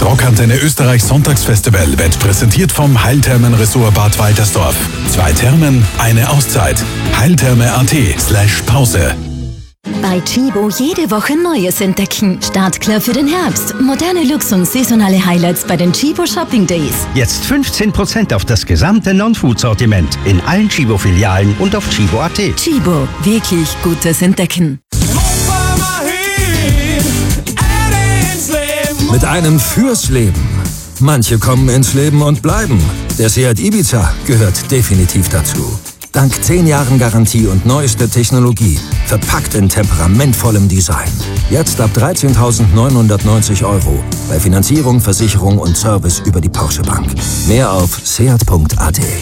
Das Rockantenne Österreich Sonntagsfestival wird präsentiert vom Heilthermen-Ressort Bad Waltersdorf. 2 Thermen, eine Auszeit. heiltherme.at/Pause. Bei Chibo jede Woche Neues entdecken. Startklar für den Herbst. Moderne Looks und saisonale Highlights bei den Chibo Shopping Days. Jetzt 15% auf das gesamte Non-Food-Sortiment in allen Chibo-Filialen und auf chibo.at. Chibo, wirklich gutes Entdecken. Mit einem fürs Leben. Manche kommen ins Leben und bleiben. Der Seat Ibiza gehört definitiv dazu. Dank 10 Jahren Garantie und neuester Technologie. Verpackt in temperamentvollem Design. Jetzt ab 13.990 € bei Finanzierung, Versicherung und Service über die Porsche Bank. Mehr auf seat.at.